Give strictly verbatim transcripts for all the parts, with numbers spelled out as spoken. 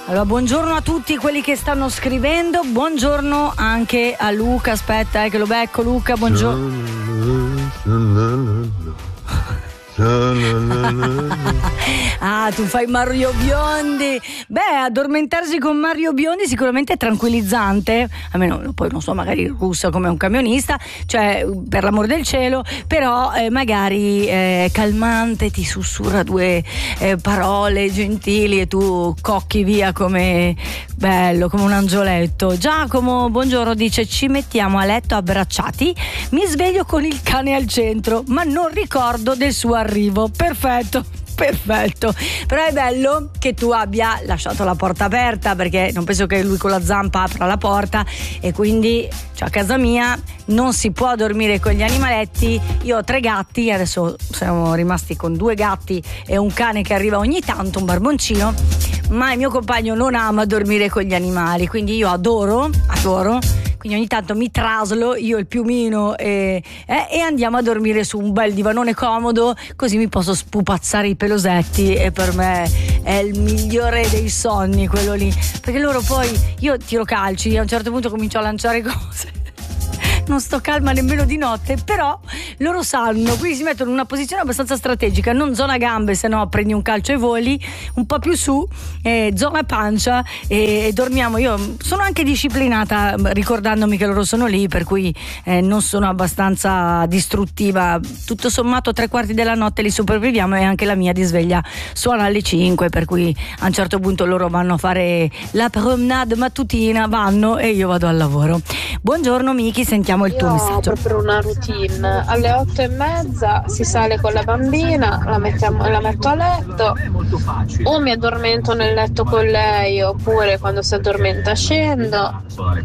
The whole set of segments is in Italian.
Allora, buongiorno a tutti quelli che stanno scrivendo, buongiorno anche a Luca, aspetta eh, che lo becco. Luca, buongiorno. Ah, tu fai Mario Biondi. Beh, addormentarsi con Mario Biondi sicuramente è tranquillizzante, almeno poi non so, magari russa come un camionista, cioè per l'amor del cielo, però eh, magari è calmante, ti sussurra due eh, parole gentili e tu cocchi via come bello, come un angioletto. Giacomo, buongiorno, dice: ci mettiamo a letto abbracciati, mi sveglio con il cane al centro, ma non ricordo del suo arrivo. Perfetto, perfetto. Però è bello che tu abbia lasciato la porta aperta, perché non penso che lui con la zampa apra la porta, e quindi cioè, a casa mia non si può dormire con gli animaletti. Io ho tre gatti, adesso siamo rimasti con due gatti e un cane che arriva ogni tanto, un barboncino, ma il mio compagno non ama dormire con gli animali, quindi io adoro, adoro quindi ogni tanto mi traslo io, il piumino e, eh, e andiamo a dormire su un bel divanone comodo, così mi posso spupazzare i pelosetti, e per me è il migliore dei sonni quello lì, perché loro poi, io tiro calci, a un certo punto comincio a lanciare cose, non sto calma nemmeno di notte, però loro sanno, quindi si mettono in una posizione abbastanza strategica, non zona gambe, se no prendi un calcio e voli, un po' più su, eh, zona pancia, e, e dormiamo. Io sono anche disciplinata ricordandomi che loro sono lì, per cui eh, non sono abbastanza distruttiva, tutto sommato tre quarti della notte li sopravviviamo, e anche la mia di sveglia suona alle cinque, per cui a un certo punto loro vanno a fare la promenade mattutina, vanno e io vado al lavoro. Buongiorno Miki, sentiamo il tuo Io messaggio. ho proprio una routine: alle otto e mezza si sale con la bambina, la, mettiamo, la metto a letto, o mi addormento nel letto con lei, oppure quando si addormenta scendo,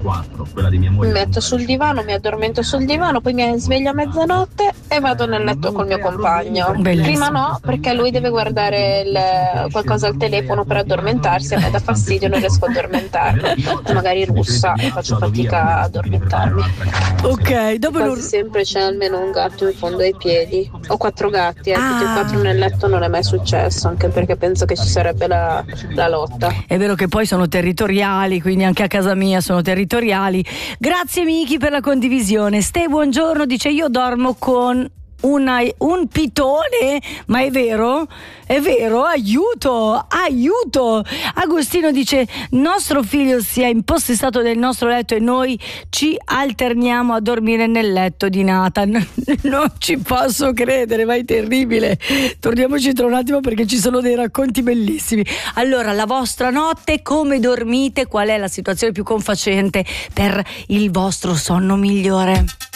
mi metto sul divano, mi addormento sul divano, poi mi sveglio a mezzanotte e vado nel letto col mio compagno. Bellissimo. Prima no, perché lui deve guardare il, qualcosa al telefono per addormentarsi, a me dà fastidio, non riesco a addormentarmi, magari russa e faccio fatica a addormentarmi. Ok, dopo Quasi non... sempre c'è almeno un gatto in fondo ai piedi. Ho quattro gatti, eh, Ah. tutti e quattro nel letto non è mai successo, anche perché penso che ci sarebbe la, la lotta. È vero che poi sono territoriali, quindi anche a casa mia sono territoriali. Grazie Miki per la condivisione. Ste, buongiorno, dice: io dormo con Una, un pitone, ma è vero? È vero? Aiuto, aiuto. Agostino dice: nostro figlio si è impossessato del nostro letto e noi ci alterniamo a dormire nel letto di Nathan. Non ci posso credere, ma è terribile. Torniamoci tra un attimo, perché ci sono dei racconti bellissimi. Allora, la vostra notte, come dormite? Qual è la situazione più confacente per il vostro sonno migliore?